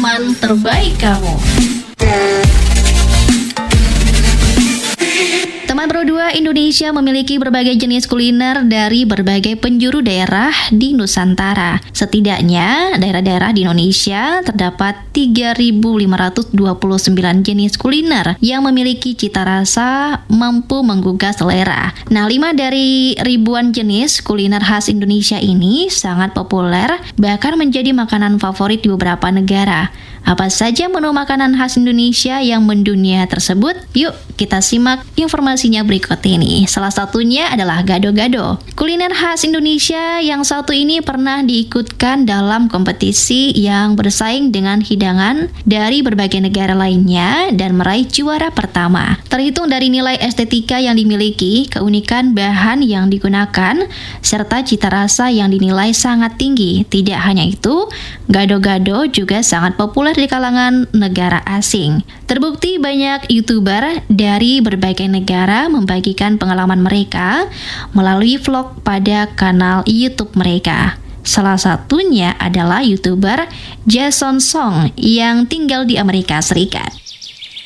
teman terbaik kamu. Teman Pro 2 Indonesia memiliki berbagai jenis kuliner dari berbagai penjuru daerah di Nusantara. Setidaknya, daerah-daerah di Indonesia terdapat 3.529 jenis kuliner yang memiliki cita rasa mampu menggugah selera. Nah, 5 dari ribuan jenis kuliner khas Indonesia ini sangat populer, bahkan menjadi makanan favorit di beberapa negara. Apa saja menu makanan khas Indonesia yang mendunia tersebut? Yuk, kita simak informasinya berikut ini. Salah satunya adalah gado-gado. Kuliner khas Indonesia yang satu ini pernah diikutkan dalam kompetisi yang bersaing dengan hidangan dari berbagai negara lainnya dan meraih juara pertama. Terhitung dari nilai estetika yang dimiliki, keunikan bahan yang digunakan, serta cita rasa yang dinilai sangat tinggi. Tidak hanya itu, gado-gado juga sangat populer di kalangan negara asing. Terbukti banyak YouTuber dari berbagai negara membagikan pengalaman mereka melalui vlog pada kanal YouTube mereka. Salah satunya adalah YouTuber Jason Song yang tinggal di Amerika Serikat.